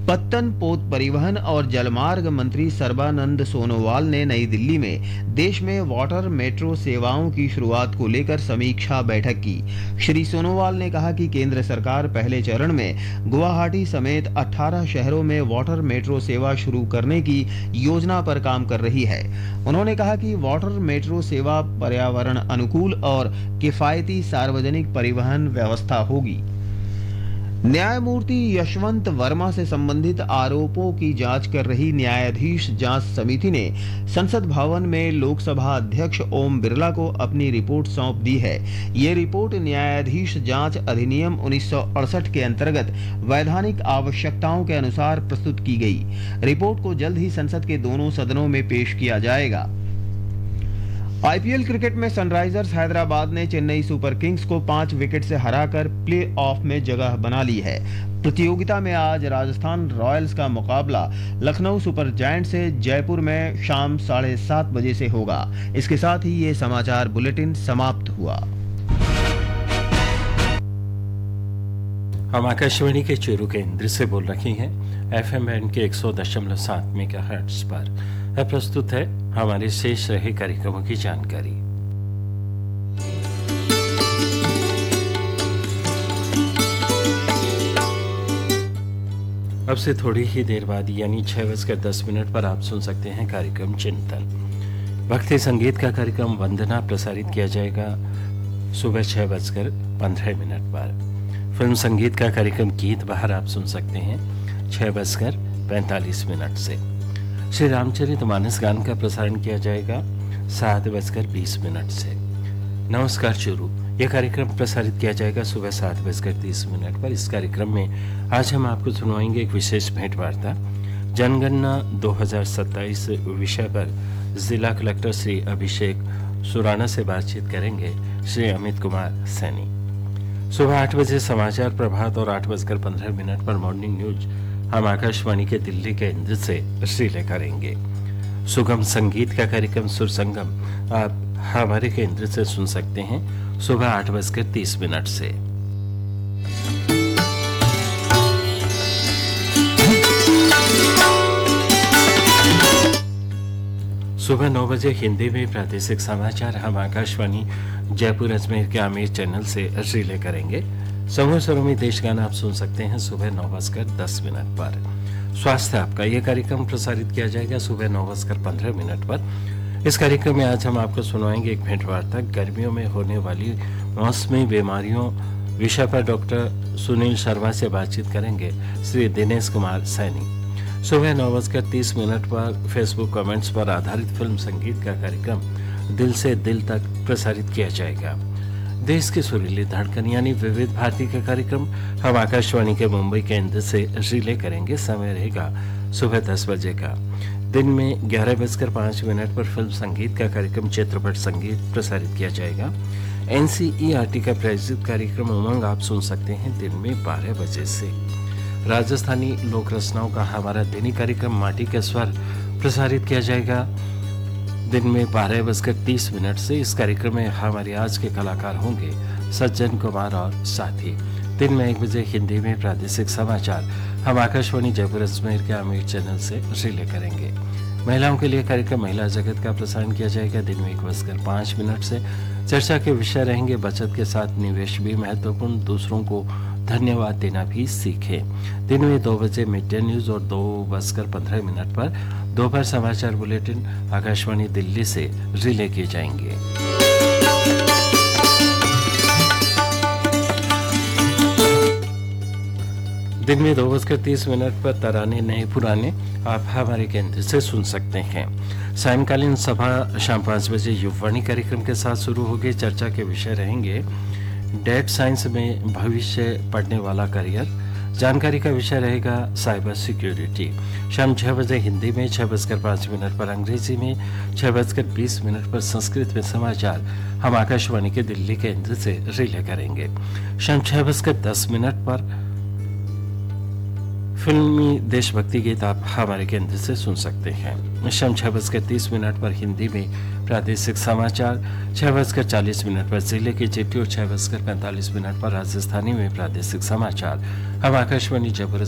पत्तन पोत परिवहन और जलमार्ग मंत्री सर्बानंद सोनोवाल ने नई दिल्ली में देश में वाटर मेट्रो सेवाओं की शुरुआत को लेकर समीक्षा बैठक की। श्री सोनोवाल ने कहा कि केंद्र सरकार पहले चरण में गुवाहाटी समेत 18 शहरों में वाटर मेट्रो सेवा शुरू करने की योजना पर काम कर रही है। उन्होंने कहा कि वाटर मेट्रो सेवा पर्यावरण अनुकूल और किफायती सार्वजनिक परिवहन व्यवस्था होगी। न्यायमूर्ति यशवंत वर्मा से संबंधित आरोपों की जांच कर रही न्यायाधीश जांच समिति ने संसद भवन में लोकसभा अध्यक्ष ओम बिरला को अपनी रिपोर्ट सौंप दी है। ये रिपोर्ट न्यायाधीश जांच अधिनियम 1968 के अंतर्गत वैधानिक आवश्यकताओं के अनुसार प्रस्तुत की गई। रिपोर्ट को जल्द ही संसद के दोनों सदनों में पेश किया जाएगा। आईपीएल क्रिकेट में सनराइजर्स हैदराबाद ने चेन्नई सुपर किंग्स को 5 विकेट से हराकर प्ले ऑफ में जगह बना ली है। प्रतियोगिता में आज राजस्थान रॉयल्स का मुकाबला लखनऊ सुपर जायंट से जयपुर में शाम 7:30 बजे से होगा। इसके साथ ही ये समाचार बुलेटिन समाप्त हुआ। हम आकाशवाणी के चूरू केंद्र से बोल रहे हैं एफएम बैंड के 100.7 मेगाहर्ट्ज पर। अब प्रस्तुत है हमारे शेष रहे कार्यक्रमों की जानकारी। अब से थोड़ी ही देर बाद यानी 6:10 पर आप सुन सकते हैं कार्यक्रम चिंतन। भक्ति संगीत का कार्यक्रम वंदना प्रसारित किया जाएगा सुबह 6:15 पर। फिल्म संगीत का कार्यक्रम गीत बहार आप सुन सकते हैं 6:45 से। श्री रामचरितमानस गान का प्रसारण किया जाएगा 7:20 से। नमस्कार चूरू यह कार्यक्रम प्रसारित किया जाएगा सुबह 7:30 पर। इस कार्यक्रम में आज हम आपको सुनवाएंगे एक विशेष भेंट वार्ता जनगणना 2027 विषय पर। जिला कलेक्टर श्री अभिषेक सुराना से बातचीत करेंगे श्री अमित कुमार सैनी। सुबह 8 बजे समाचार प्रभात और 8:15 पर मॉर्निंग न्यूज हम आकाशवाणी के दिल्ली के केंद्र से रिले करेंगे। सुगम संगीत का कार्यक्रम सुर संगम आप हमारे केंद्र से सुन सकते हैं सुबह 8:30 से। सुबह 9 बजे हिंदी में प्रादेशिक समाचार हम आकाशवाणी जयपुर अजमेर के आमिर चैनल से रिले करेंगे। समूह स्वरों में देश गाना आप सुन सकते हैं सुबह 9:10 पर। स्वास्थ्य आपका यह कार्यक्रम प्रसारित किया जाएगा सुबह 9:15 पर। इस कार्यक्रम में आज हम आपको सुनाएंगे एक भेंट वार्ता गर्मियों में होने वाली मौसमी बीमारियों विषय पर। डॉक्टर सुनील शर्मा से बातचीत करेंगे श्री दिनेश कुमार सैनी। सुबह 9:30 पर फेसबुक कमेंट्स पर आधारित फिल्म संगीत का कार्यक्रम दिल से दिल तक प्रसारित किया जाएगा। देश की सुरीली धड़कन यानी विविध भारती का कार्यक्रम हम आकाशवाणी के मुंबई केंद्र से रिले करेंगे। समय रहेगा सुबह 10 बजे का। दिन में 11:05 पर फिल्म संगीत का कार्यक्रम चित्रपट संगीत प्रसारित किया जाएगा। एनसीईआरटी का प्रायोजित कार्यक्रम उमंग आप सुन सकते हैं दिन में 12 बजे से। राजस्थानी लोक रचनाओं का हमारा दैनिक कार्यक्रम माटी के स्वर प्रसारित किया जाएगा दिन में 12:30 से। इस कार्यक्रम में हमारे आज के कलाकार होंगे सज्जन कुमार और साथी। दिन में 1 बजे हिंदी में प्रादेशिक समाचार हम आकाशवाणी जयपुर अजमेर के आमिर चैनल से रिले करेंगे। महिलाओं के लिए कार्यक्रम महिला जगत का प्रसारण किया जाएगा दिन में 1:05 से। चर्चा के विषय रहेंगे बचत के साथ निवेश भी महत्वपूर्ण, दूसरों को धन्यवाद देना भी सीखें। दिन में 2 बजे मिड डे न्यूज और 2:15 पर दोपहर समाचार बुलेटिन आकाशवाणी दिल्ली से रिले किए जाएंगे। दिन में 2:30 पर तराने नए पुराने आप हमारे केंद्र से सुन सकते हैं। सायंकालीन सभा शाम 5 बजे युववाणी कार्यक्रम के साथ शुरू होगी। चर्चा के विषय रहेंगे डेटा साइंस में भविष्य पढ़ने वाला करियर। जानकारी का विषय रहेगा साइबर सिक्योरिटी। शाम 6 बजे हिंदी में, 6:05 पर अंग्रेजी में, 6:20 पर संस्कृत में समाचार हम आकाशवाणी के दिल्ली केंद्र से रिले करेंगे। शाम 6:10 पर फिल्मी देशभक्ति गीत आप हमारे केंद्र से सुन सकते हैं। शाम 6:30 पर हिंदी में प्रादेशिक समाचार, 6:40 पर जिले की चिट्ठी और 6:45 पर राजस्थानी में प्रादेशिक समाचार हम आकाशवाणी जयपुर